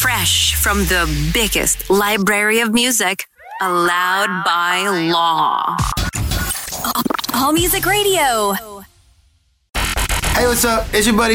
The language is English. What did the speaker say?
Fresh from the biggest library of music, allowed by law. All Music Radio. Hey, what's up? It's your buddy